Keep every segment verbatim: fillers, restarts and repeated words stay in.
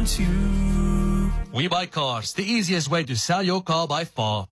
you. We Buy Cars, the easiest way to sell your car by far.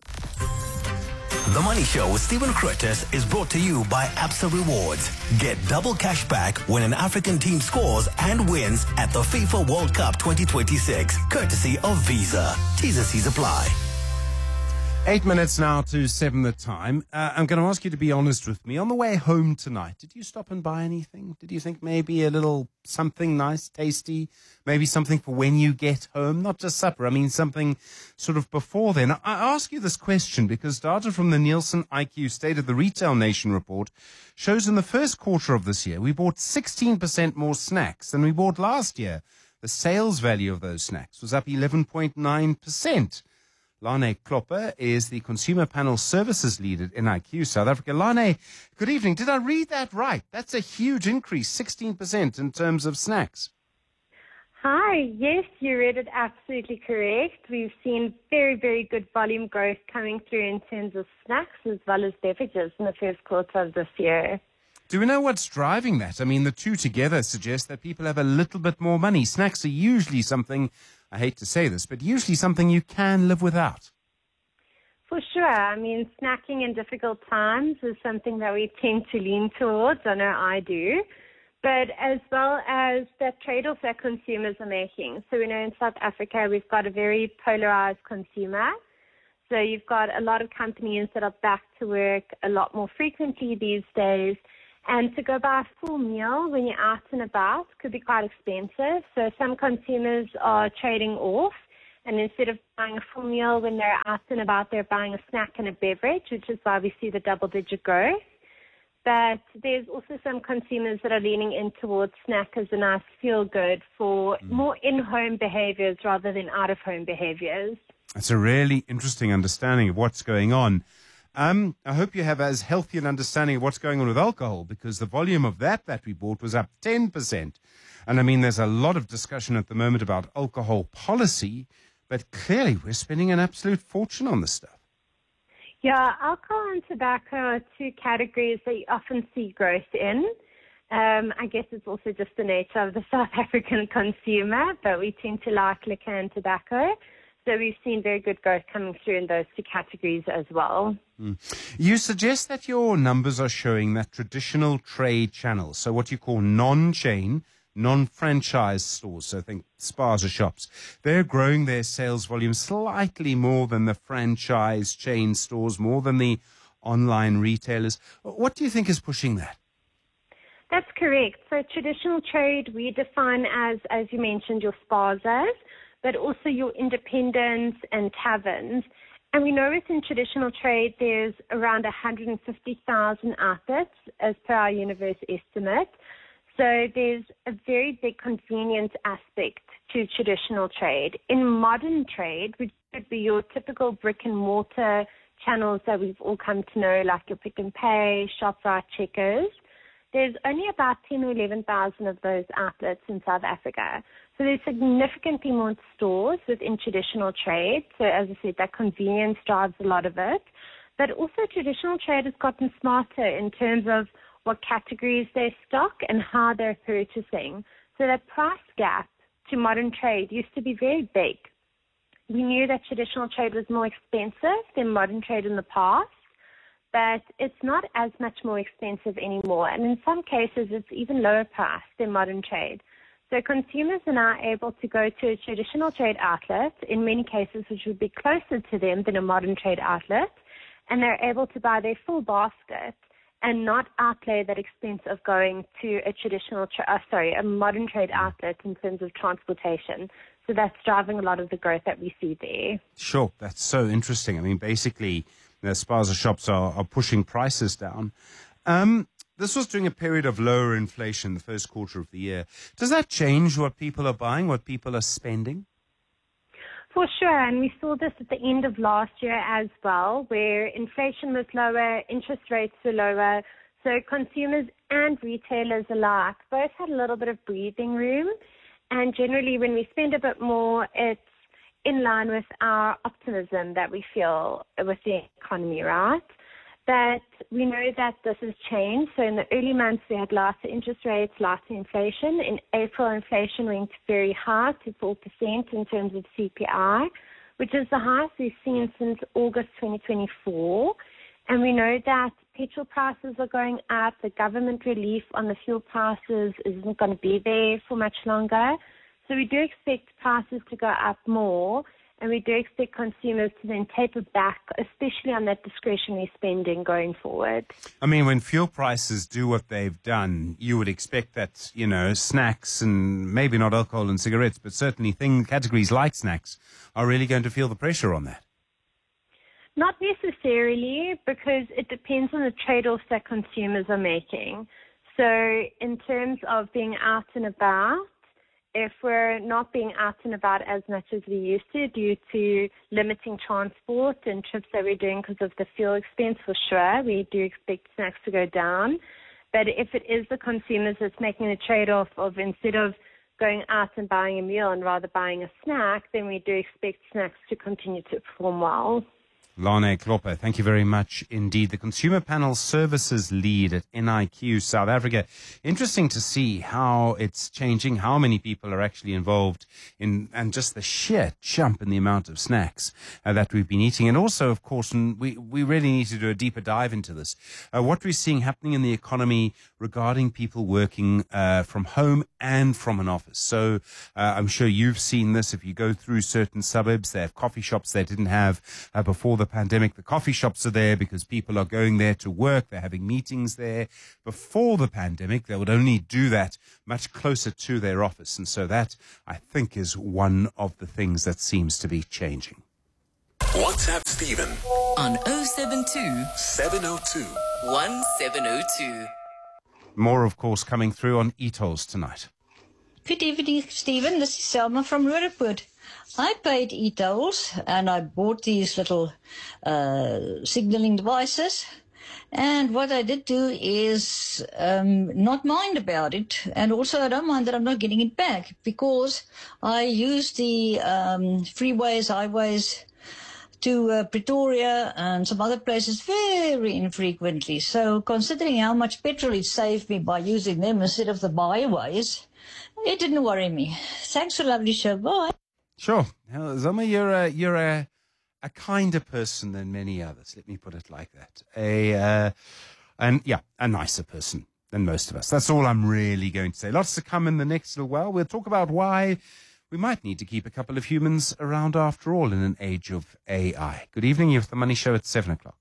The Money Show with Stephen Curtis is brought to you by Absa Rewards. Get double cash back when an African team scores and wins at the FIFA World Cup twenty twenty-six, courtesy of Visa. T's and C's apply. Eight minutes now to seven the time. Uh, I'm going to ask you to be honest with me. On the way home tonight, did you stop and buy anything? Did you think maybe a little something nice, tasty, maybe something for when you get home? Not just supper, I mean something sort of before then. I ask you this question because data from the Nielsen I Q State of the Retail Nation report shows in the first quarter of this year, we bought sixteen percent more snacks than we bought last year. The sales value of those snacks was up eleven point nine percent. Lane Klopper is the Consumer Panel Services Lead at N I Q South Africa. Lane, good evening. Did I read that right? That's a huge increase, sixteen percent in terms of snacks. Hi, yes, you read it absolutely correct. We've seen very, very good volume growth coming through in terms of snacks as well as beverages in the first quarter of this year. Do we know what's driving that? I mean, the two together suggest that people have a little bit more money. Snacks are usually something, I hate to say this, but usually something you can live without. For sure. I mean, snacking in difficult times is something that we tend to lean towards. I know I do. But as well as that trade-off that consumers are making. So we know in South Africa we've got a very polarized consumer. So you've got a lot of companies that are back to work a lot more frequently these days. And to go buy a full meal when you're out and about could be quite expensive. So some consumers are trading off, and instead of buying a full meal when they're out and about, they're buying a snack and a beverage, which is why we see the double-digit growth. But there's also some consumers that are leaning in towards snack as a nice feel-good for mm. more in-home behaviors rather than out-of-home behaviors. That's a really interesting understanding of what's going on. Um, I hope you have as healthy an understanding of what's going on with alcohol, because the volume of that that we bought was up ten percent. And I mean, there's a lot of discussion at the moment about alcohol policy, but clearly we're spending an absolute fortune on this stuff. Yeah, alcohol and tobacco are two categories that you often see growth in. Um, I guess it's also just the nature of the South African consumer, but we tend to like liquor and tobacco. So we've seen very good growth coming through in those two categories as well. Mm. You suggest that your numbers are showing that traditional trade channels, so what you call non-chain, non-franchise stores, so think spas or shops, they're growing their sales volume slightly more than the franchise chain stores, more than the online retailers. What do you think is pushing that? That's correct. So traditional trade we define as, as you mentioned, your spas as, but also your independents and taverns. And we know within traditional trade there's around one hundred fifty thousand outlets as per our universe estimate. So there's a very big convenience aspect to traditional trade. In modern trade, which would be your typical brick and mortar channels that we've all come to know, like your Pick and Pay, ShopRite, Checkers, there's only about ten or eleven thousand of those outlets in South Africa. So there's significantly more stores within traditional trade. So as I said, that convenience drives a lot of it. But also traditional trade has gotten smarter in terms of what categories they stock and how they're purchasing. So that price gap to modern trade used to be very big. We knew that traditional trade was more expensive than modern trade in the past, but it's not as much more expensive anymore. And in some cases, it's even lower priced than modern trade. So consumers are now able to go to a traditional trade outlet, in many cases which would be closer to them than a modern trade outlet, and they're able to buy their full basket and not outlay that expense of going to a traditional, tra- uh, sorry, a modern trade outlet in terms of transportation. So that's driving a lot of the growth that we see there. Sure, that's so interesting. I mean, basically, the spas or shops are, are pushing prices down. Um, this was during a period of lower inflation, the first quarter of the year. Does that change what people are buying, what people are spending? For sure, and we saw this at the end of last year as well, where inflation was lower, interest rates were lower, so consumers and retailers alike both had a little bit of breathing room, and generally when we spend a bit more, it's in line with our optimism that we feel with the economy, right? But we know that this has changed. So in the early months, we had lighter interest rates, lighter inflation. In April, inflation went very high to four percent in terms of C P I, which is the highest we've seen since August twenty twenty-four. And we know that petrol prices are going up. The government relief on the fuel prices isn't going to be there for much longer. So we do expect prices to go up more. And we do expect consumers to then taper back, especially on that discretionary spending going forward. I mean, when fuel prices do what they've done, you would expect that, you know, snacks and maybe not alcohol and cigarettes, but certainly thing, categories like snacks are really going to feel the pressure on that. Not necessarily, because it depends on the trade-offs that consumers are making. So in terms of being out and about, if we're not being out and about as much as we used to due to limiting transport and trips that we're doing because of the fuel expense, for sure, we do expect snacks to go down. But if it is the consumers that's making the trade-off of instead of going out and buying a meal and rather buying a snack, then we do expect snacks to continue to perform well. Lana Klopper, thank you very much indeed. The Consumer Panel Services Lead at N I Q South Africa. Interesting to see how it's changing, how many people are actually involved in, and just the sheer jump in the amount of snacks uh, that we've been eating. And also, of course, and we, we really need to do a deeper dive into this, uh, what we're seeing happening in the economy regarding people working uh, from home and from an office. So uh, I'm sure you've seen this. If you go through certain suburbs, they have coffee shops they didn't have uh, before the pandemic. The coffee shops are there because people are going there to work. They're having meetings there. Before the pandemic, they would only do that much closer to their office. And so that, I think, is one of the things that seems to be changing. WhatsApp Stephen on oh seven two, seven oh two, one seven oh two. More, of course, coming through on e-tolls tonight. Good evening, Stephen. This is Selma from Roodepoort. I paid e-tolls and I bought these little uh, signaling devices. And what I did do is um, not mind about it. And also I don't mind that I'm not getting it back because I use the um, freeways, highways to uh, Pretoria and some other places very infrequently. So considering how much petrol it saved me by using them instead of the byways, it didn't worry me. Thanks for a lovely show. Bye. Sure. Now, Zoma, you're a, you're a, a kinder person than many others. Let me put it like that. A, uh, and yeah, a nicer person than most of us. That's all I'm really going to say. Lots to come in the next little while. We'll talk about why we might need to keep a couple of humans around after all in an age of A I. Good evening. You have the Money Show at seven o'clock.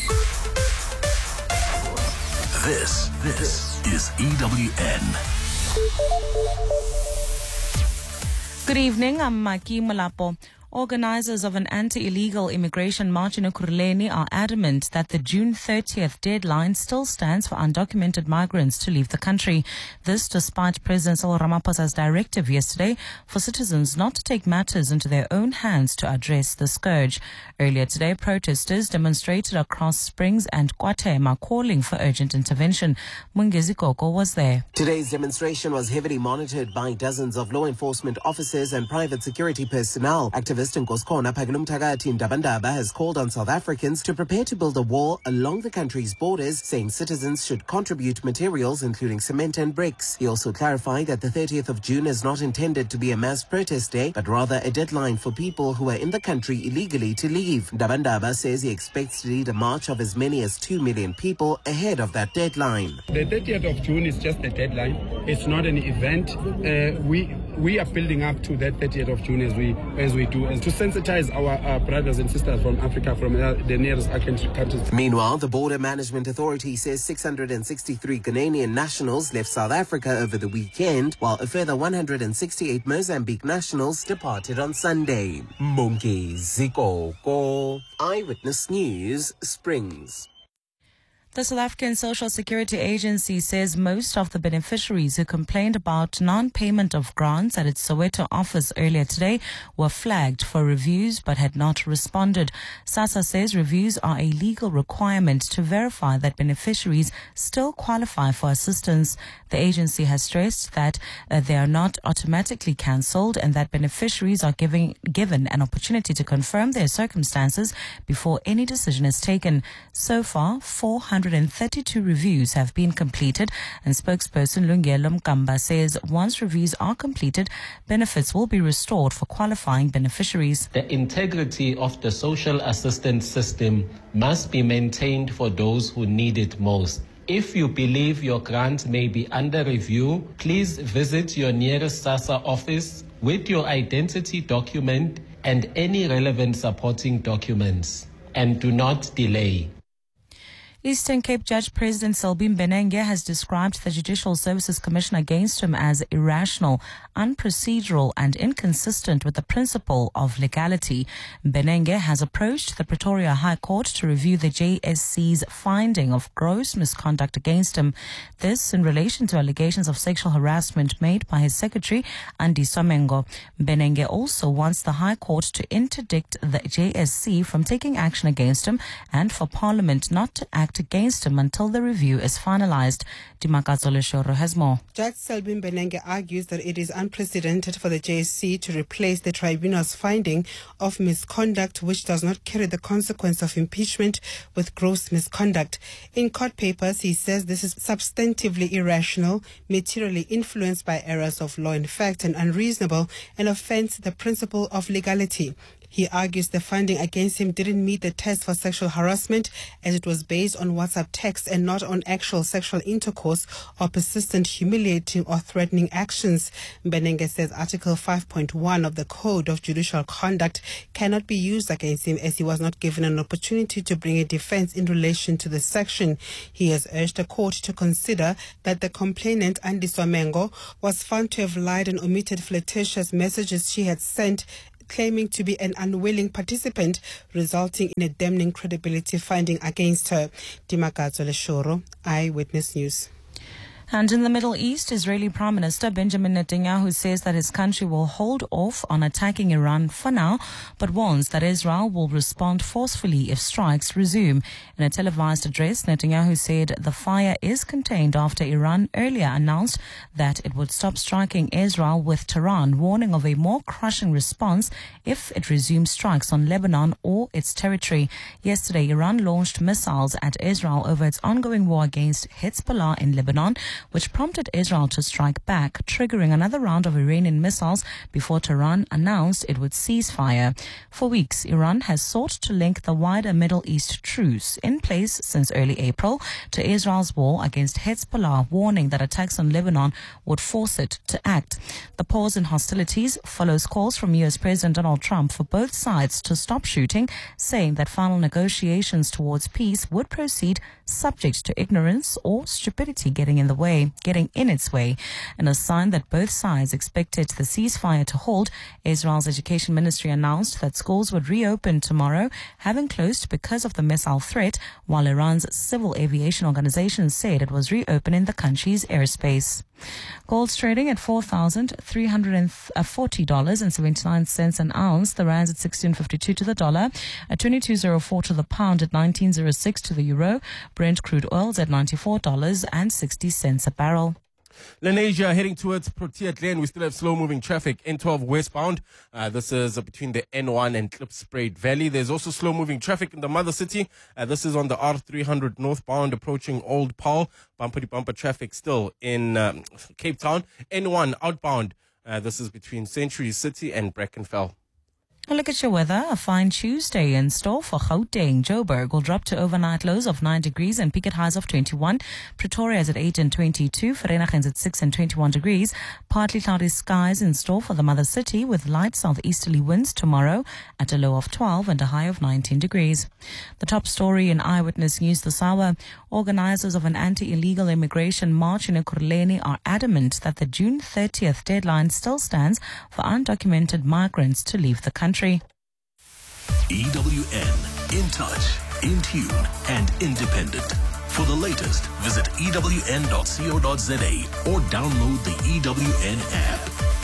This, this is E W N. Good evening, I'm Maki Malapo. Organizers of an anti-illegal immigration march in Ekurhuleni are adamant that the June thirtieth deadline still stands for undocumented migrants to leave the country. This despite President Cyril Ramaphosa's directive yesterday for citizens not to take matters into their own hands to address the scourge. Earlier today, protesters demonstrated across Springs and KwaThema calling for urgent intervention. Mungezi Koko was there. Today's demonstration was heavily monitored by dozens of law enforcement officers and private security personnel. Activists Nkoskhona Phakile Mthakathi Ndabandaba has called on South Africans to prepare to build a wall along the country's borders, saying citizens should contribute materials including cement and bricks. He also clarified that the thirtieth of June is not intended to be a mass protest day, but rather a deadline for people who are in the country illegally to leave. Ndabandaba says he expects to lead a march of as many as two million people ahead of that deadline. The thirtieth of June is just a deadline. It's not an event. Uh, we we are building up to that thirtieth of June as we as we do, and to sensitize our uh, brothers and sisters from Africa, from uh, the nearest countries. Meanwhile, the Border Management Authority says six hundred sixty-three Ghanaian nationals left South Africa over the weekend, while a further one hundred sixty-eight Mozambique nationals departed on Sunday. Mungezi Koko, Eyewitness News, Springs. The South African Social Security Agency says most of the beneficiaries who complained about non-payment of grants at its Soweto office earlier today were flagged for reviews but had not responded. SASSA says reviews are a legal requirement to verify that beneficiaries still qualify for assistance. The agency has stressed that uh, they are not automatically cancelled and that beneficiaries are giving, given an opportunity to confirm their circumstances before any decision is taken. So far, four hundred thirty-two reviews have been completed, and spokesperson Lungelo Mkamba says once reviews are completed, benefits will be restored for qualifying beneficiaries. The integrity of the social assistance system must be maintained for those who need it most. If you believe your grant may be under review, please visit your nearest SASSA office with your identity document and any relevant supporting documents, and do not delay. Eastern Cape Judge President Selbie Mbenenge has described the Judicial Services Commission against him as irrational, unprocedural and inconsistent with the principle of legality. Mbenenge has approached the Pretoria High Court to review the J S C's finding of gross misconduct against him. This in relation to allegations of sexual harassment made by his secretary, Andy Somengo. Mbenenge also wants the High Court to interdict the J S C from taking action against him and for Parliament not to act against him until the review is finalized. Dimakazo Leshoro has more. Judge Selbie Mbenenge argues that it is unprecedented for the J S C to replace the tribunal's finding of misconduct, which does not carry the consequence of impeachment, with gross misconduct. In court papers, he says this is substantively irrational, materially influenced by errors of law in fact, and unreasonable, and offends the principle of legality. He argues the finding against him didn't meet the test for sexual harassment, as it was based on WhatsApp text and not on actual sexual intercourse or persistent humiliating or threatening actions. Mbenenge says Article five point one of the Code of Judicial Conduct cannot be used against him, as he was not given an opportunity to bring a defense in relation to the section. He has urged the court to consider that the complainant, Andy Somengo, was found to have lied and omitted flirtatious messages she had sent, claiming to be an unwilling participant, resulting in a damning credibility finding against her. Dimakazo Leshoro, Eyewitness News. And in the Middle East, Israeli Prime Minister Benjamin Netanyahu says that his country will hold off on attacking Iran for now, but warns that Israel will respond forcefully if strikes resume. In a televised address, Netanyahu said the fire is contained after Iran earlier announced that it would stop striking Israel with Tehran, warning of a more crushing response if it resumes strikes on Lebanon or its territory. Yesterday, Iran launched missiles at Israel over its ongoing war against Hezbollah in Lebanon, which prompted Israel to strike back, triggering another round of Iranian missiles before Tehran announced it would cease fire. For weeks, Iran has sought to link the wider Middle East truce in place since early April to Israel's war against Hezbollah, warning that attacks on Lebanon would force it to act. The pause in hostilities follows calls from U S President Donald Trump for both sides to stop shooting, saying that final negotiations towards peace would proceed subject to ignorance or stupidity getting in the way. getting in its way. In a sign that both sides expected the ceasefire to hold, Israel's education ministry announced that schools would reopen tomorrow, having closed because of the missile threat, while Iran's civil aviation organization said it was reopening the country's airspace. Gold's trading at four thousand three hundred forty dollars and seventy-nine cents an ounce. The rand at sixteen fifty-two to the dollar, at twenty-two oh four to the pound, at nineteen oh six to the euro. Brent crude oils at ninety-four dollars and sixty cents a barrel. Lenasia heading towards Protea Glen. We still have slow-moving traffic. N twelve westbound. Uh, this is uh, between the N one and Klipspruit Valley. There's also slow-moving traffic in the Mother City. Uh, this is on the R three hundred northbound approaching Old Paul. Bumper-to-bumper traffic still in um, Cape Town. N one outbound. Uh, this is between Century City and Brackenfell. A look at your weather. A fine Tuesday in store for Gauteng. Joburg will drop to overnight lows of nine degrees and peak at highs of twenty-one. Pretoria is at eight and twenty-two. Vereeniging is at six and twenty-one degrees. Partly cloudy skies in store for the Mother City with light southeasterly winds tomorrow at a low of twelve and a high of nineteen degrees. The top story in Eyewitness News this hour. Organizers of an anti-illegal immigration march in Ekurhuleni are adamant that the June thirtieth deadline still stands for undocumented migrants to leave the country. E W N, in touch, in tune, and independent. For the latest, visit e w n dot co dot z a or download the E W N app.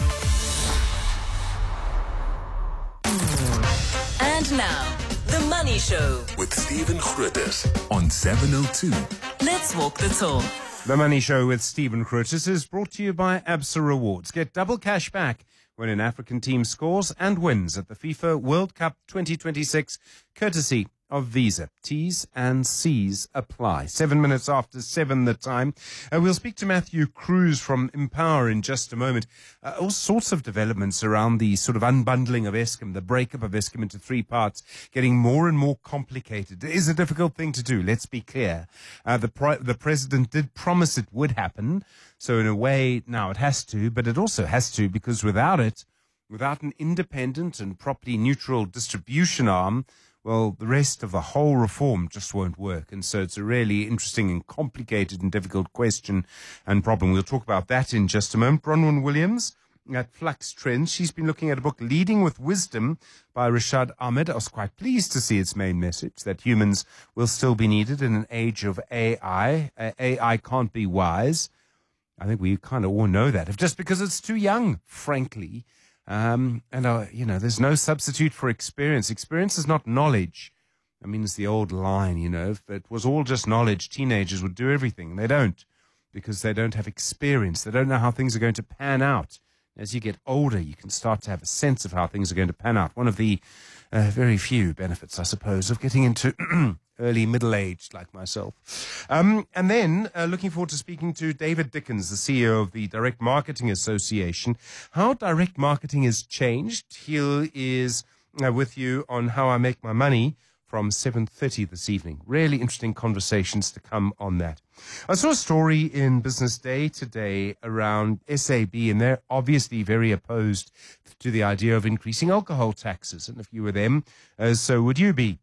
And now, The Money Show With Stephen Grootes on seven oh two. Let's walk the talk. The Money Show with Stephen Grootes is brought to you by ABSA Rewards. Get double cash back when an African team scores and wins at the FIFA World Cup twenty twenty-six, courtesy of Visa. T's and C's apply. Seven minutes after seven the time. Uh, we'll speak to Matthew Cruz from Empower in just a moment. Uh, all sorts of developments around the sort of unbundling of Eskom, the breakup of Eskom into three parts, getting more and more complicated. It is a difficult thing to do, let's be clear. Uh, the, pri- the president did promise it would happen. So in a way, now it has to, but it also has to because without it, without an independent and properly neutral distribution arm, well, the rest of the whole reform just won't work. And so it's a really interesting and complicated and difficult question and problem. We'll talk about that in just a moment. Bronwyn Williams at Flux Trends. She's been looking at a book, Leading with Wisdom by Rashad Ahmed. I was quite pleased to see its main message, that humans will still be needed in an age of A I. Uh, A I can't be wise. I think we kind of all know that. Just because it's too young, frankly. Um, and, uh, you know, there's no substitute for experience. Experience is not knowledge. I mean, it's the old line, you know, if it was all just knowledge, teenagers would do everything. They don't, because they don't have experience. They don't know how things are going to pan out. As you get older, you can start to have a sense of how things are going to pan out. One of the uh, very few benefits, I suppose, of getting into early middle age like myself. Um, and then uh, looking forward to speaking to David Dickens, the C E O of the Direct Marketing Association, how direct marketing has changed. He is uh, with you on How I Make My Money from seven thirty this evening. Really interesting conversations to come on that. I saw a story in Business Day today around S A B, and they're obviously very opposed to the idea of increasing alcohol taxes. And if you were them, uh, so would you be.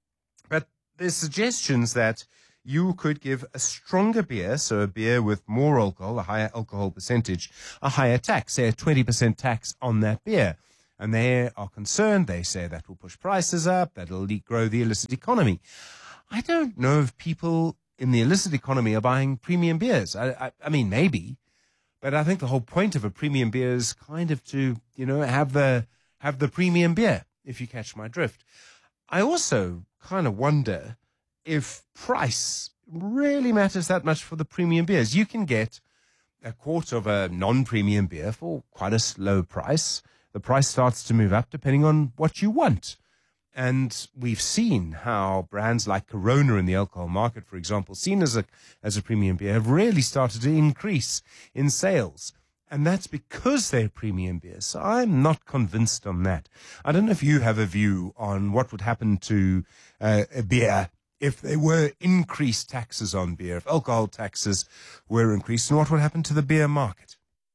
But there's suggestions that you could give a stronger beer, so a beer with more alcohol, a higher alcohol percentage, a higher tax, say a twenty percent tax on that beer. And they are concerned. They say that will push prices up, that will grow the illicit economy. I don't know if people in the illicit economy are buying premium beers. I, I, I mean, maybe, but I think the whole point of a premium beer is kind of to, you know, have the have the premium beer, if you catch my drift. I also kind of wonder if price really matters that much for the premium beers. You can get a quart of a non-premium beer for quite a low price. The price starts to move up depending on what you want. And we've seen how brands like Corona in the alcohol market, for example, seen as a as a premium beer, have really started to increase in sales. And that's because they're premium beers. So I'm not convinced on that. I don't know if you have a view on what would happen to uh, a beer if there were increased taxes on beer, if alcohol taxes were increased, and what would happen to the beer market.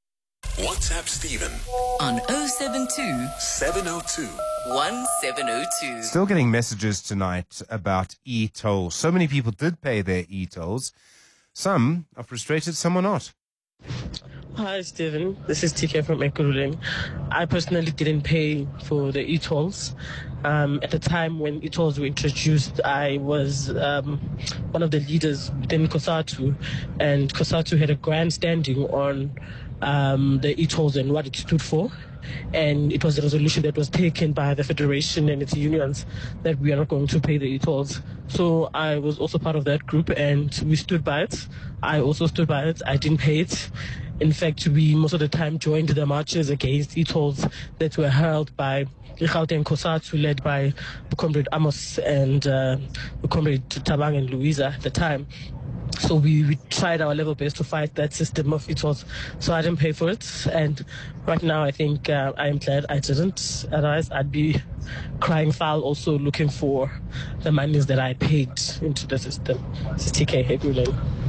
WhatsApp Stephen on oh seven two, seven oh two, one seven oh two. Still getting messages tonight about e-tolls. So many people did pay their e-tolls. Some are frustrated, some are not. Hi, Stephen. This is T K from Ekurhuleni. I personally didn't pay for the e-tolls. Um, at the time when e-tolls were introduced, I was um, one of the leaders within COSATU, and COSATU had a grandstanding on um, the e-tolls and what it stood for. And it was a resolution that was taken by the Federation and its unions that we are not going to pay the e-tolls. So I was also part of that group, and we stood by it. I also stood by it. I didn't pay it. In fact, we most of the time joined the marches against e-tolls that were held by Gauteng COSATU, led by the Comrade Amos and uh, the Comrade Tabang and Louisa at the time. So we, we tried our level best to fight that system of e-tolls. So I didn't pay for it. And right now I think uh, I am glad I didn't. Otherwise I'd be crying foul, also looking for the monies that I paid into the system. This is T K Ekurhuleni.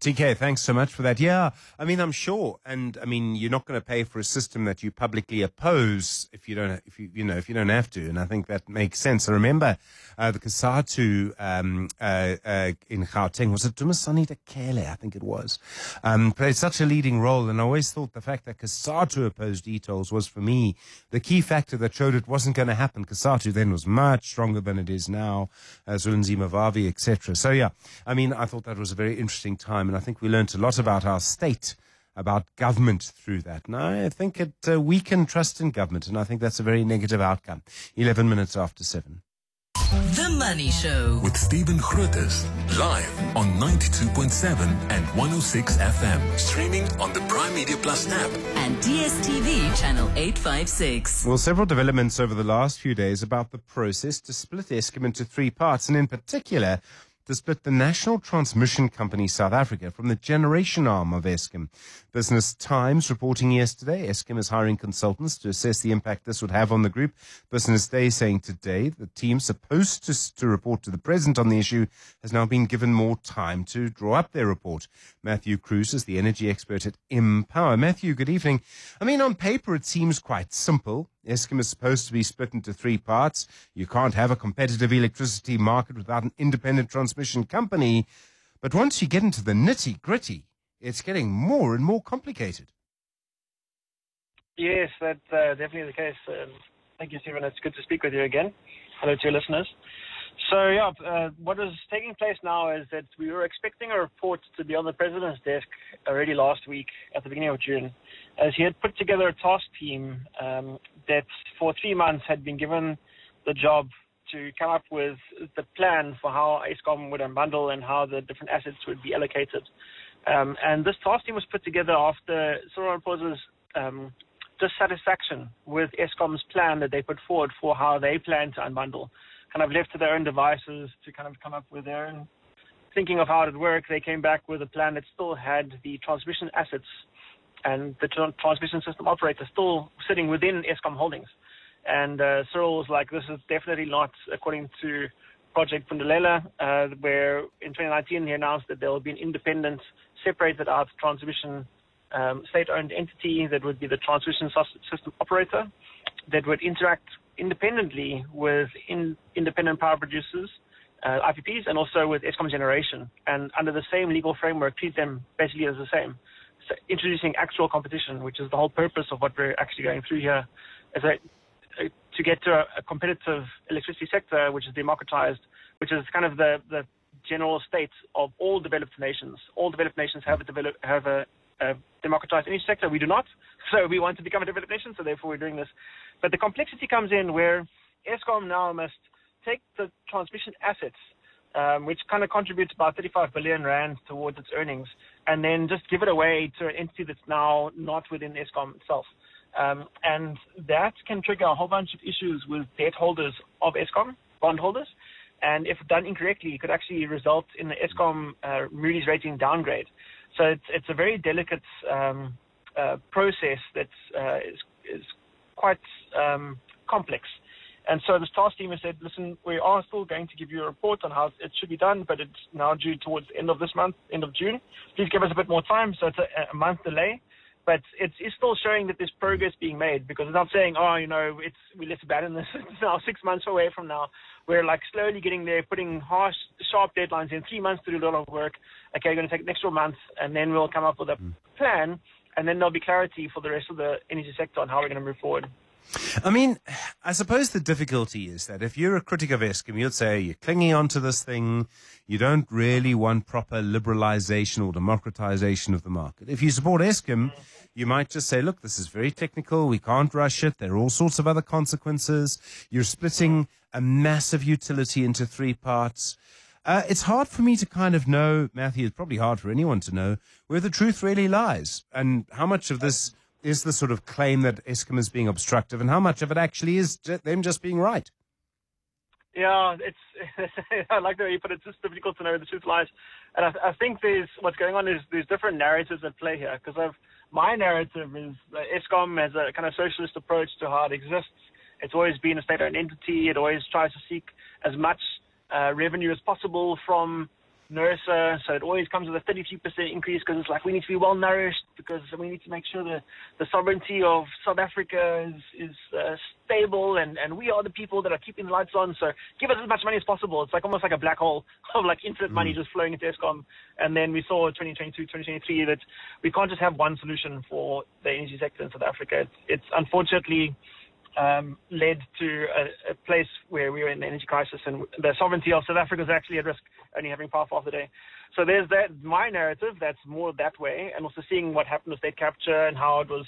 T K, thanks so much for that. Yeah, I mean, I'm sure, and I mean, you're not going to pay for a system that you publicly oppose if you don't, if you, you know, if you don't have to, and I think that makes sense. I remember uh, the Kasatu um, uh, uh, in Gauteng, was it Dumisani Tekele, I think it was, um, played such a leading role, and I always thought the fact that Kasatu opposed e-tolls was, for me, the key factor that showed it wasn't going to happen. Kasatu then was much stronger than it is now, uh, Zulunzima Vavi, et cetera. So yeah, I mean, I thought that was a very interesting time. And I think we learned a lot about our state, about government through that. And I think it uh, weakened trust in government, and I think that's a very negative outcome. eleven minutes after seven. The Money Show. With Stephen Grootes, live on ninety-two point seven and one oh six F M. Streaming on the Prime Media Plus app. And D S T V channel eight fifty-six. Well, several developments over the last few days about the process to split Eskom into three parts, and in particular, to split the National Transmission Company South Africa from the generation arm of Eskom. Business Times reporting yesterday, Eskom is hiring consultants to assess the impact this would have on the group. Business Day saying today the team supposed to, to report to the President on the issue has now been given more time to draw up their report. Matthew Cruz is the energy expert at Empower. Matthew, good evening. I mean, on paper it seems quite simple. Eskom is supposed to be split into three parts. You can't have a competitive electricity market without an independent transmission company. But once you get into the nitty-gritty, it's getting more and more complicated. Yes, that's uh, definitely the case. Um, thank you, Stephen. It's good to speak with you again. Hello to your listeners. So, yeah, uh, what is taking place now is that we were expecting a report to be on the President's desk already last week at the beginning of June, as he had put together a task team um, that for three months had been given the job to come up with the plan for how Eskom would unbundle and how the different assets would be allocated. Um, and this task team was put together after Cyril Ramaphosa's um, dissatisfaction with Eskom's plan that they put forward for how they plan to unbundle. Kind of left to their own devices to kind of come up with their own thinking of how it would work. They came back with a plan that still had the transmission assets and the tra- transmission system operator still sitting within Eskom Holdings. And uh, Cyril was like, this is definitely not according to Project Pundelela, uh, where in twenty nineteen he announced that there will be an independent, separated out transmission um, state-owned entity that would be the transmission system operator that would interact independently with in, independent power producers, uh, I P Ps, and also with Eskom Generation, and under the same legal framework, treat them basically as the same. So introducing actual competition, which is the whole purpose of what we're actually going through here, is that uh, to get to a, a competitive electricity sector, which is democratized, which is kind of the, the general state of all developed nations. All developed nations have a, develop, have a, a democratized energy sector. We do not. So we want to become a developed nation, so therefore we're doing this. But the complexity comes in where Eskom now must take the transmission assets, um, which kind of contributes about thirty-five billion rand towards its earnings, and then just give it away to an entity that's now not within Eskom itself. Um, and that can trigger a whole bunch of issues with debt holders of Eskom, bondholders. And if done incorrectly, it could actually result in the Eskom uh, Moody's rating downgrade. So it's, it's a very delicate um, uh, process that uh, is, is quite um, complex. And so this task team has said, listen, we are still going to give you a report on how it should be done, but it's now due towards the end of this month, end of June. Please give us a bit more time. So it's a, a month delay. But it's, it's still showing that there's progress being made, because it's not saying, oh, you know, it's we let's abandon this. It's now six months away from now. We're like slowly getting there, putting harsh, sharp deadlines in, three months to do a lot of work. Okay, we're going to take an extra month, and then we'll come up with a plan, and then there'll be clarity for the rest of the energy sector on how we're going to move forward. I mean, I suppose the difficulty is that if you're a critic of Eskom, you'd say you're clinging on to this thing. You don't really want proper liberalization or democratization of the market. If you support Eskom, you might just say, look, this is very technical. We can't rush it. There are all sorts of other consequences. You're splitting a massive utility into three parts. Uh, it's hard for me to kind of know, Matthew, it's probably hard for anyone to know where the truth really lies and how much of this is the sort of claim that Eskom is being obstructive and how much of it actually is them just being right. Yeah, it's I like the way you put it. It's just difficult to know where the truth lies. And I, I think there's what's going on is there's different narratives at play here. Because my narrative is that Eskom has a kind of socialist approach to how it exists. It's always been a state-owned entity. It always tries to seek as much uh, revenue as possible from NERSA, so it always comes with a thirty-two percent increase because it's like we need to be well nourished because we need to make sure that the sovereignty of South Africa is, is uh, stable and, and we are the people that are keeping the lights on. So give us as much money as possible. It's like almost like a black hole of like infinite mm. money just flowing into Eskom. And then we saw twenty twenty-two, twenty twenty-three that we can't just have one solution for the energy sector in South Africa. It's, it's unfortunately Um, led to a, a place where we were in the energy crisis and the sovereignty of South Africa is actually at risk, only having power for half the day. So there's that, my narrative, that's more that way, and also seeing what happened with state capture and how it was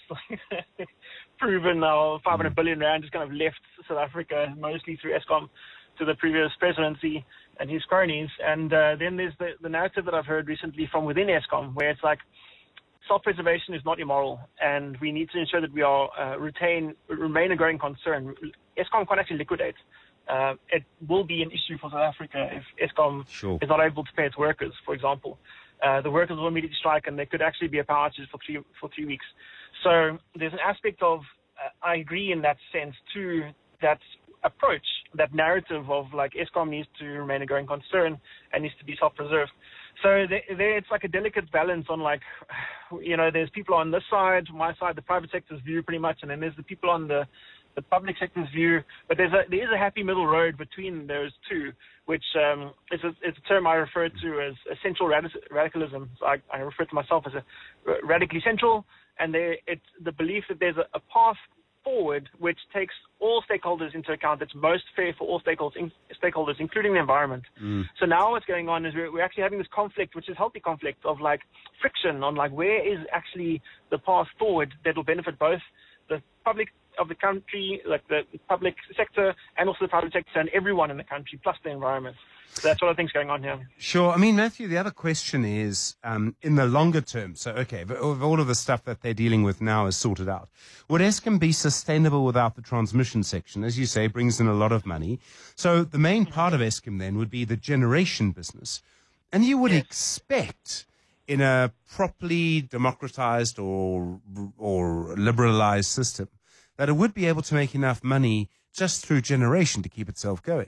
proven now five hundred billion rand just kind of left South Africa, mostly through Eskom, to the previous presidency and his cronies. And uh, then there's the, the narrative that I've heard recently from within Eskom, where it's like, self-preservation is not immoral, and we need to ensure that we are uh, retain remain a growing concern. Eskom can't actually liquidate. Uh, it will be an issue for South Africa if Eskom sure. is not able to pay its workers, for example. Uh, the workers will immediately strike, and there could actually be a power outage for three for three weeks. So there's an aspect of uh, I agree in that sense to that approach, that narrative of like Eskom needs to remain a growing concern and needs to be self-preserved. So there, there, it's like a delicate balance on like, you know, there's people on this side, my side, the private sector's view pretty much, and then there's the people on the, the public sector's view. But there's a, there is a happy middle road between those two, which um, is a, it's a term I refer to as essential radic- radicalism. So I, I refer to myself as a radically central, and there, it's the belief that there's a, a path forward which takes all stakeholders into account. It's most fair for all stakeholders, in, stakeholders including the environment. Mm. So now what's going on is we're, we're actually having this conflict, which is healthy conflict of like friction on like where is actually the path forward that will benefit both the public of the country, like the public sector, and also the private sector and everyone in the country, plus the environment. So that's what I think is going on here. Sure. I mean, Matthew, the other question is, um, in the longer term, so, okay, if all of the stuff that they're dealing with now is sorted out, would Eskom be sustainable without the transmission section? As you say, it brings in a lot of money. So the main part of Eskom then would be the generation business. And you would yes. expect in a properly democratized or, or liberalized system that it would be able to make enough money just through generation to keep itself going.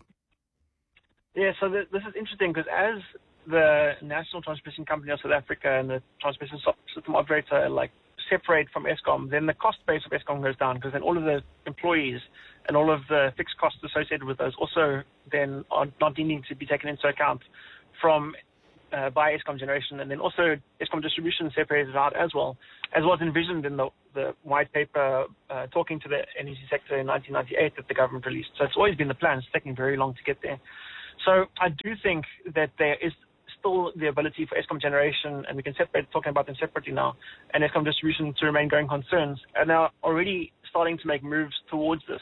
Yeah, so th- this is interesting because as the National Transmission Company of South Africa and the Transmission System Operator like separate from Eskom, then the cost base of Eskom goes down because then all of the employees and all of the fixed costs associated with those also then are not needing to be taken into account from uh, by Eskom generation, and then also Eskom distribution separated out as well, as was envisioned in the, the white paper uh, talking to the energy sector in nineteen ninety-eight that the government released. So it's always been the plan. It's taking very long to get there. So I do think that there is still the ability for Eskom generation, and we can separate, talking about them separately now, and Eskom distribution to remain going concerns, and are already starting to make moves towards this.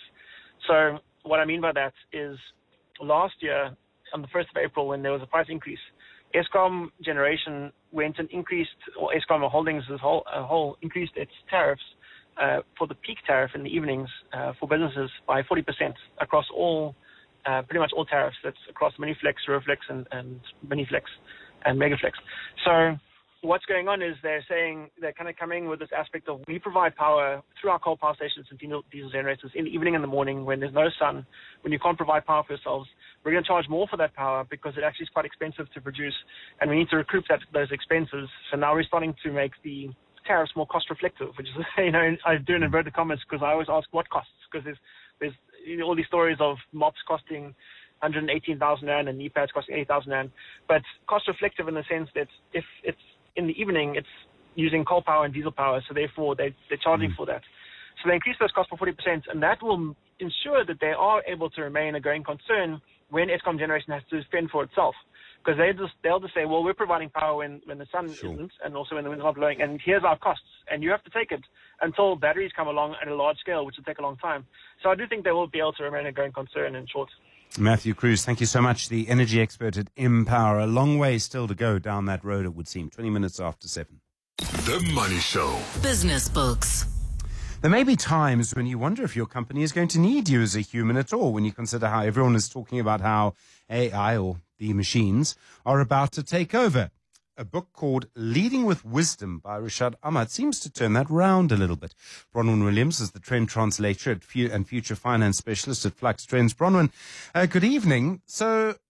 So what I mean by that is last year, on the first of April, when there was a price increase, Eskom generation went and increased, or Eskom Holdings as a whole, a whole increased its tariffs uh, for the peak tariff in the evenings uh, for businesses by forty percent across all Uh, pretty much all tariffs. That's across Miniflex, Ruroflex, and, and Miniflex, and Megaflex. So what's going on is they're saying they're kind of coming with this aspect of we provide power through our coal power stations and diesel, diesel generators in the evening and the morning when there's no sun, when you can't provide power for yourselves. We're going to charge more for that power because it actually is quite expensive to produce, and we need to recoup that, those expenses. So now we're starting to make the tariffs more cost reflective, which is, you know, I do in inverted commas because I always ask what costs, because there's there's you know, all these stories of mops costing one hundred eighteen thousand rand and knee pads costing eighty thousand rand, but cost reflective in the sense that if it's in the evening, it's using coal power and diesel power, so therefore they, they're charging mm. for that. So they increase those costs by forty percent, and that will ensure that they are able to remain a growing concern when Eskom generation has to fend for itself. Because they just, they'll just say, well, we're providing power when, when the sun sure. isn't, and also when the wind's not blowing, and here's our costs, and you have to take it until batteries come along at a large scale, which will take a long time. So I do think they will be able to remain a growing concern in short. Matthew Cruz, thank you so much. The energy expert at Empower. A long way still to go down that road, it would seem. twenty minutes after seven. The Money Show. Business Books. There may be times when you wonder if your company is going to need you as a human at all, when you consider how everyone is talking about how A I, or the machines, are about to take over. A book called Leading with Wisdom by Rashad Ahmad seems to turn that round a little bit. Bronwyn Williams is the trend translator at Fu- and future finance specialist at Flux Trends. Bronwyn, uh, good evening. So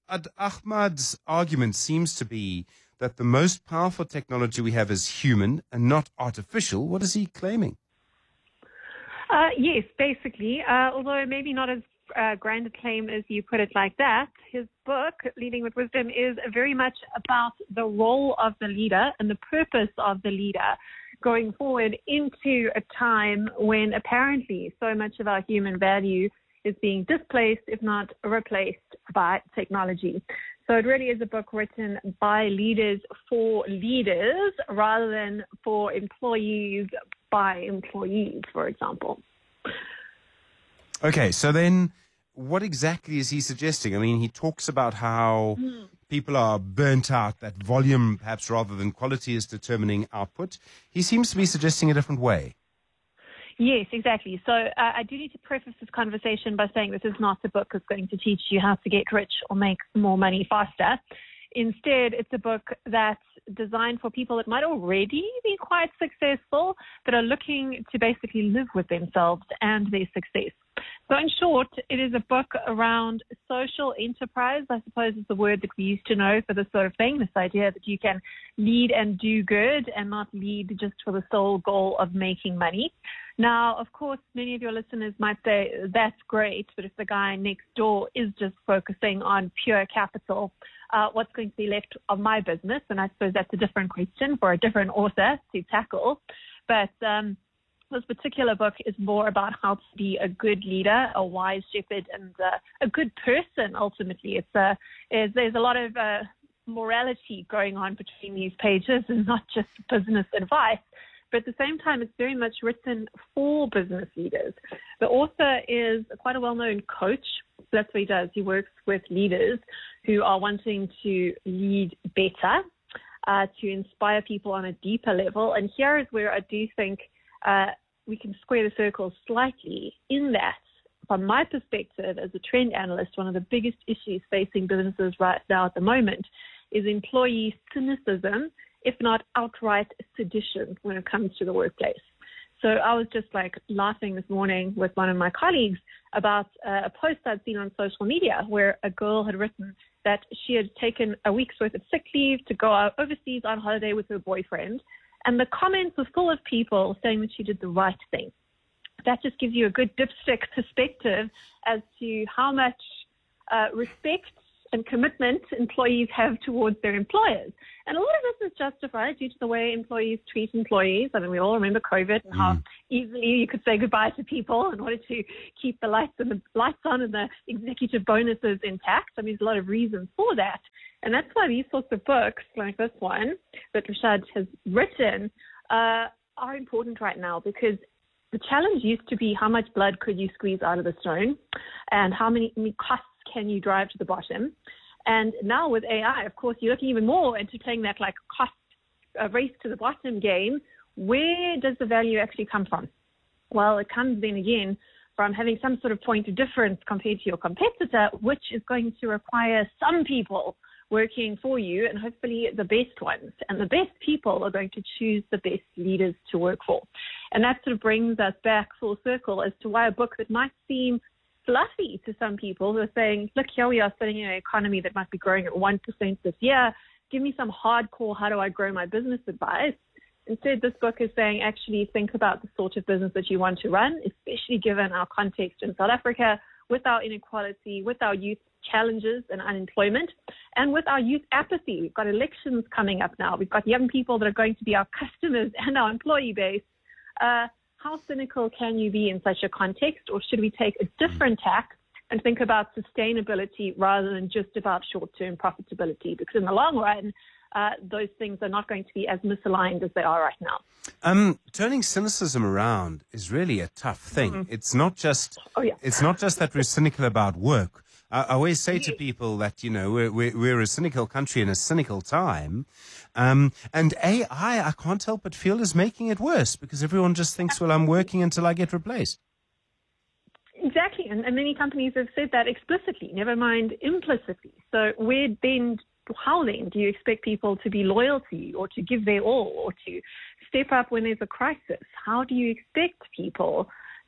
Ad Ahmad's argument seems to be that the most powerful technology we have is human and not artificial. What is he claiming? Uh, yes, basically, uh, although maybe not as uh, grand a claim as you put it like that. His book, Leading with Wisdom, is very much about the role of the leader and the purpose of the leader going forward into a time when apparently so much of our human value is being displaced, if not replaced, by technology. So it really is a book written by leaders for leaders rather than for employees by employees, for example. Okay, so then what exactly is he suggesting? I mean, he talks about how mm. people are burnt out, that volume perhaps rather than quality is determining output. He seems to be suggesting a different way. Yes, exactly. So uh, I do need to preface this conversation by saying this is not a book that's going to teach you how to get rich or make more money faster. Instead, it's a book that's designed for people that might already be quite successful, but are looking to basically live with themselves and their success. So in short, it is a book around social enterprise, I suppose is the word that we used to know for this sort of thing, this idea that you can lead and do good and not lead just for the sole goal of making money. Now, of course, many of your listeners might say, that's great, but if the guy next door is just focusing on pure capital, uh, what's going to be left of my business? And I suppose that's a different question for a different author to tackle. But um, this particular book is more about how to be a good leader, a wise shepherd, and uh, a good person, ultimately. It's uh, is, There's a lot of uh, morality going on between these pages and not just business advice. But at the same time, it's very much written for business leaders. The author is quite a well-known coach. That's what he does. He works with leaders who are wanting to lead better, uh, to inspire people on a deeper level. And here is where I do think uh, we can square the circle slightly in that, from my perspective as a trend analyst, one of the biggest issues facing businesses right now at the moment is employee cynicism, if not outright sedition when it comes to the workplace. So I was just like laughing this morning with one of my colleagues about uh, a post I'd seen on social media where a girl had written that she had taken a week's worth of sick leave to go out overseas on holiday with her boyfriend. And the comments were full of people saying that she did the right thing. That just gives you a good dipstick perspective as to how much uh, respect and commitment employees have towards their employers. And a lot of this is justified due to the way employees treat employees. I mean, we all remember COVID and mm. how easily you could say goodbye to people in order to keep the lights and the lights on and the executive bonuses intact. I mean, there's a lot of reasons for that. And that's why these sorts of books, like this one that Rashad has written, uh, are important right now, because the challenge used to be how much blood could you squeeze out of the stone and how many, many costs can you drive to the bottom. And now with A I, of course, you're looking even more into playing that like cost uh, race to the bottom game. Where does the value actually come from? Well, it comes then again from having some sort of point of difference compared to your competitor, which is going to require some people working for you and hopefully the best ones. And the best people are going to choose the best leaders to work for. And that sort of brings us back full circle as to why a book that might seem fluffy to some people who are saying, look, here we are sitting in an economy that might be growing at one percent this year. Give me some hardcore, how do I grow my business advice? Instead, this book is saying, actually think about the sort of business that you want to run, especially given our context in South Africa, with our inequality, with our youth challenges and unemployment, and with our youth apathy. We've got elections coming up now. We've got young people that are going to be our customers and our employee base. Uh, how cynical can you be in such a context, or should we take a different tack and think about sustainability rather than just about short-term profitability? Because in the long run, uh, those things are not going to be as misaligned as they are right now. Um, turning cynicism around is really a tough thing. Mm-hmm. It's not just oh, yeah. it's not just that we're cynical about work. I, I always say to people that, you know, we're, we're, we're a cynical country in a cynical time. Um, and A I, I can't help but feel, is making it worse, because everyone just thinks, well, I'm working until I get replaced. Exactly. And, and many companies have said that explicitly, never mind implicitly. So where then, how then do you expect people to be loyal to you, or to give their all, or to step up when there's a crisis? How do you expect people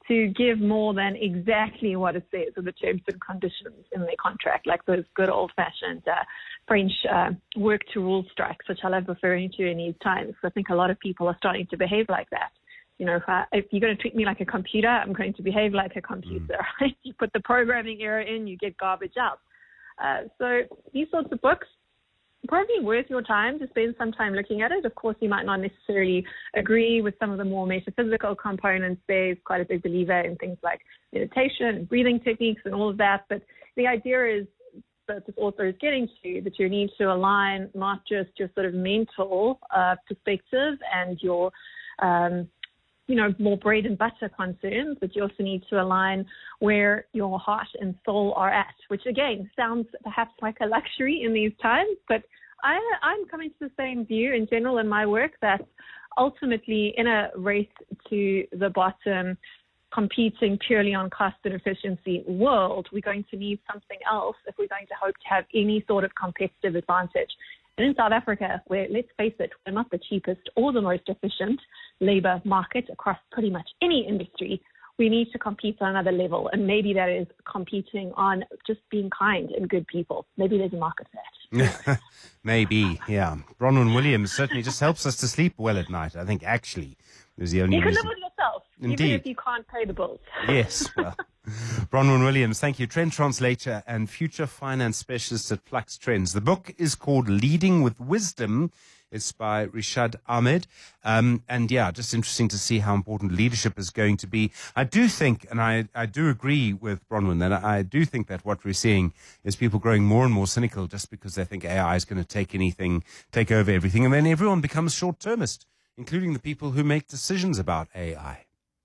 to give more than exactly what it says in the terms and conditions in their contract, like those good old-fashioned uh, French uh, work-to-rule strikes, which I love referring to in these times. I think a lot of people are starting to behave like that. You know, if, I, if you're going to treat me like a computer, I'm going to behave like a computer, mm. right? You put the programming error in, you get garbage out. Uh, so these sorts of books, probably worth your time to spend some time looking at it. Of course, you might not necessarily agree with some of the more metaphysical components. There's quite a big believer in things like meditation and breathing techniques and all of that. But the idea is that this author is getting to, that you need to align not just your sort of mental uh, perspective and your, um, you know, more bread and butter concerns, but you also need to align where your heart and soul are at, which again sounds perhaps like a luxury in these times, but I, I'm coming to the same view in general in my work that ultimately in a race to the bottom, competing purely on cost and efficiency world, we're going to need something else if we're going to hope to have any sort of competitive advantage. And in South Africa, where, let's face it, we're not the cheapest or the most efficient labor market across pretty much any industry, we need to compete on another level. And maybe that is competing on just being kind and good people. Maybe there's a market for that. Maybe, yeah. Bronwyn Williams certainly just helps us to sleep well at night. I think actually is the only You can reason. live with yourself, Indeed. even if you can't pay the bills. Yes, well. Bronwyn Williams, thank you. Trend translator and future finance specialist at Flux Trends. The book is called Leading with Wisdom. It's by Rishad Ahmed. Um, and yeah, just interesting to see how important leadership is going to be. I do think, and I, I do agree with Bronwyn, that I do think that what we're seeing is people growing more and more cynical just because they think A I is going to take anything, take over everything. And then everyone becomes short-termist, including the people who make decisions about A I.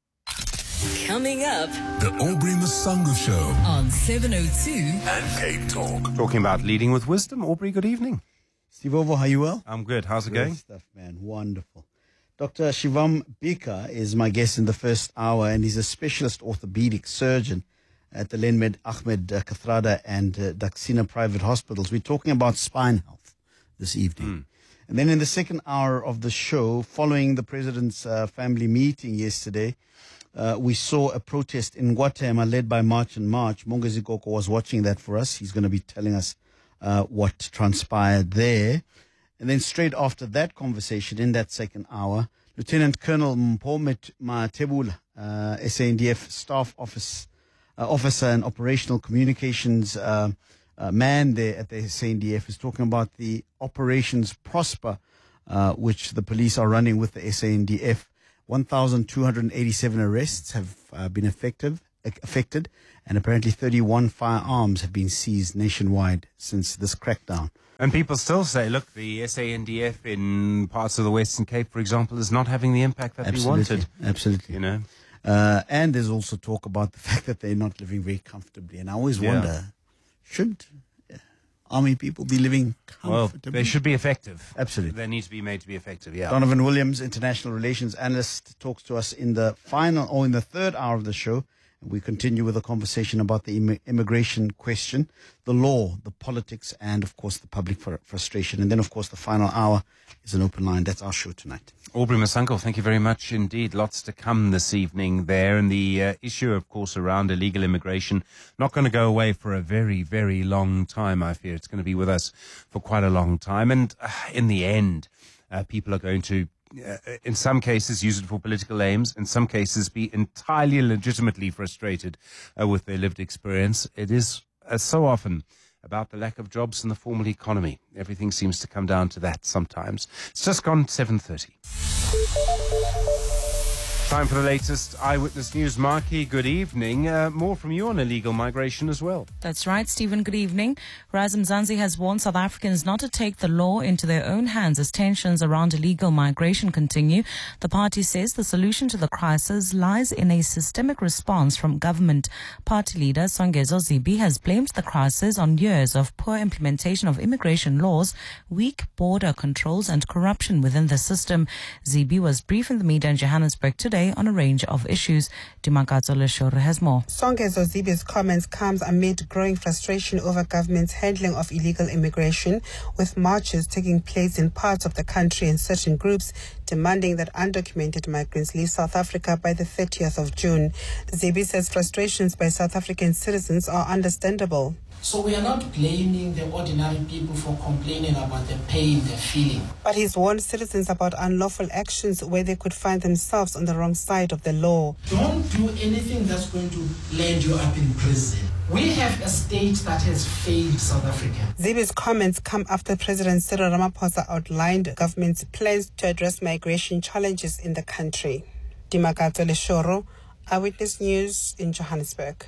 Coming up, The Aubrey Masango Show on seven oh two and Cape Talk. Talking about leading with wisdom. Aubrey, good evening. Steve Ovo, how you well? I'm good. How's it Good going? stuff, man. Wonderful. Doctor Shivam Bika is my guest in the first hour, and he's a specialist orthopedic surgeon at the Lenmed Ahmed uh, Kathrada and uh, Daxina private hospitals. We're talking about spine health this evening. Mm. And then in the second hour of the show, following the president's uh, family meeting yesterday, uh, we saw a protest in Guatemala led by March and March. Mongezi Koko was watching that for us. He's going to be telling us uh, what transpired there. And then straight after that conversation, in that second hour, Lieutenant Colonel Mpho Matebula, uh, S A N D F staff office, uh, officer and operational communications uh, uh, man there at the S A N D F, is talking about the Operations Prosper, uh, which the police are running with the S A N D F. one thousand two hundred eighty-seven arrests have uh, been effective, affected, and apparently thirty-one firearms have been seized nationwide since this crackdown. And people still say, look, the S A N D F in parts of the Western Cape, for example, is not having the impact that Absolutely. we wanted. Absolutely. You know? Uh, and there's also talk about the fact that they're not living very comfortably. And I always Yeah. wonder, should uh, army people be living Well, comfortably? they should be effective. Absolutely. They need to be made to be effective, yeah. Donovan Williams, international relations analyst, talks to us in the final or in the third hour of the show. We continue with a conversation about the Im- immigration question, the law, the politics, and, of course, the public fr- frustration. And then, of course, the final hour is an open line. That's our show tonight. Aubrey Masango, thank you very much indeed. Lots to come this evening there. And the uh, issue, of course, around illegal immigration, not going to go away for a very, very long time, I fear. It's going to be with us for quite a long time. And uh, in the end, uh, people are going to Uh, in some cases use it for political aims, in some cases be entirely legitimately frustrated uh, with their lived experience. It is uh, so often about the lack of jobs in the formal economy. Everything seems to come down to that sometimes. It's just gone seven thirty. Time for the latest Eyewitness News. Marky, good evening. Uh, more from you on illegal migration as well. That's right, Stephen. Good evening. Razim Zanzi has warned South Africans not to take the law into their own hands as tensions around illegal migration continue. The party says the solution to the crisis lies in a systemic response from government. Party leader Songezo Zibi has blamed the crisis on years of poor implementation of immigration laws, weak border controls and corruption within the system. Zibi was briefed in the media in Johannesburg today today on a range of issues. Dimakatso Leshore has more. Songezo Zibi's comments comes amid growing frustration over government's handling of illegal immigration, with marches taking place in parts of the country and certain groups demanding that undocumented migrants leave South Africa by the thirtieth of June. Zibi says frustrations by South African citizens are understandable. So we are not blaming the ordinary people for complaining about the pain they're feeling. But he's warned citizens about unlawful actions where they could find themselves on the wrong side of the law. Don't do anything that's going to land you up in prison. We have a state that has failed South Africa. Zibi's comments come after President Cyril Ramaphosa outlined government's plans to address migration challenges in the country. Dimakatso Leshoro, Eyewitness News in Johannesburg.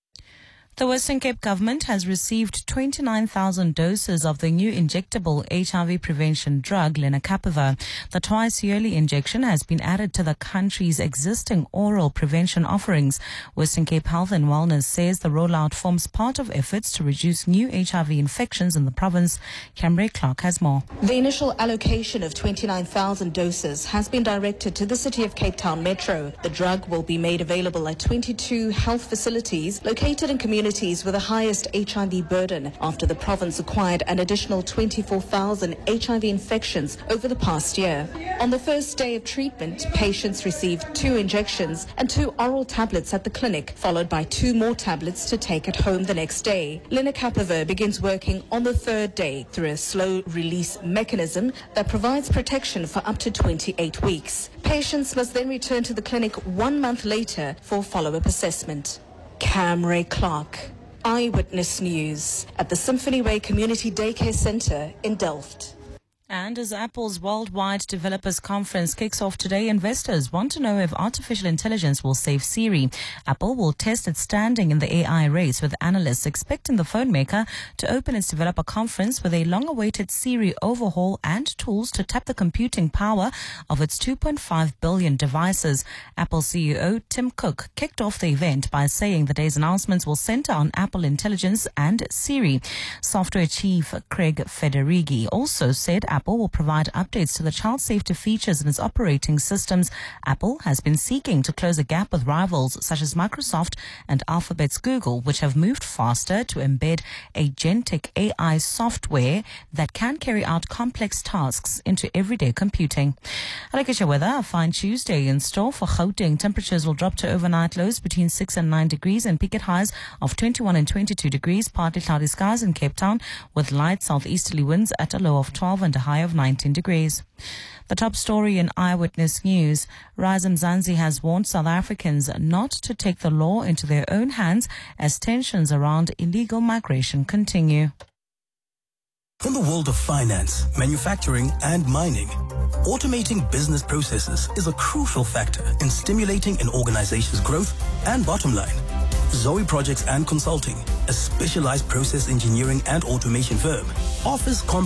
The Western Cape government has received twenty-nine thousand doses of the new injectable H I V prevention drug, lenacapavir. The twice-yearly injection has been added to the country's existing oral prevention offerings. Western Cape Health and Wellness says the rollout forms part of efforts to reduce new H I V infections in the province. Camray Clark has more. The initial allocation of twenty-nine thousand doses has been directed to the City of Cape Town Metro. The drug will be made available at twenty-two health facilities located in communities with the highest H I V burden after the province acquired an additional twenty-four thousand H I V infections over the past year. On the first day of treatment, patients received two injections and two oral tablets at the clinic, followed by two more tablets to take at home the next day. Lenacapavir begins working on the third day through a slow release mechanism that provides protection for up to twenty-eight weeks. Patients must then return to the clinic one month later for follow-up assessment. Camray Clark, Eyewitness News at the Symphony Way Community Daycare Centre in Delft. And as Apple's Worldwide Developers Conference kicks off today, investors want to know if artificial intelligence will save Siri. Apple will test its standing in the A I race, with analysts expecting the phone maker to open its developer conference with a long-awaited Siri overhaul and tools to tap the computing power of its two point five billion devices. Apple C E O Tim Cook kicked off the event by saying the day's announcements will center on Apple Intelligence and Siri. Software chief Craig Federighi also said Apple Apple will provide updates to the child safety features in its operating systems. Apple has been seeking to close a gap with rivals such as Microsoft and Alphabet's Google, which have moved faster to embed agentic A I software that can carry out complex tasks into everyday computing. I look at your weather. A fine Tuesday in store for Gauteng. Temperatures will drop to overnight lows between six and nine degrees and peak at highs of twenty-one and twenty-two degrees. Partly cloudy skies in Cape Town with light southeasterly winds at a low of twelve and a high of nineteen degrees. The top story in Eyewitness News. Rise Mzansi has warned South Africans not to take the law into their own hands as tensions around illegal migration continue. In the world of finance, manufacturing, and mining, automating business processes is a crucial factor in stimulating an organization's growth and bottom line. Zoe Projects and Consulting, a specialized process engineering and automation firm, offers